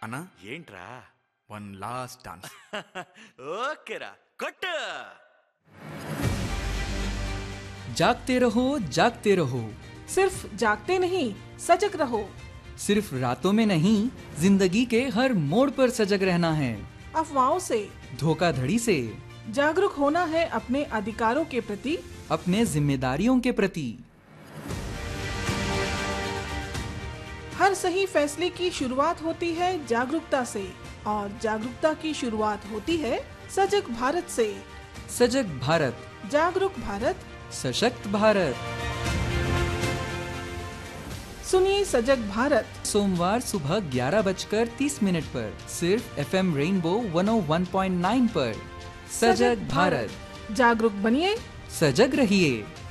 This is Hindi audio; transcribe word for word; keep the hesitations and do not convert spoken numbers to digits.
నాన్న ఏంట్రా? One last dance. ఓకేరా, కొట్టు. जागते रहो जागते रहो, सिर्फ जागते नहीं सजग रहो. सिर्फ रातों में नहीं जिंदगी के हर मोड़ पर सजग रहना है. अफवाहों से, धोखाधड़ी से, जागरूक होना है अपने अधिकारों के प्रति, अपने जिम्मेदारियों के प्रति. हर सही फैसले की शुरुआत होती है जागरूकता से और जागरूकता की शुरुआत होती है सजग भारत से. सजग भारत, जागरूक भारत, सशक्त भारत. सुनिए सजग भारत सोमवार सुबह ग्यारह बजकर तीस मिनट पर सिर्फ एफएम रेनबो वन ओ वन पॉइंट नाइन पर. सजग भारत, जागरूक बनिए, सजग रहिए.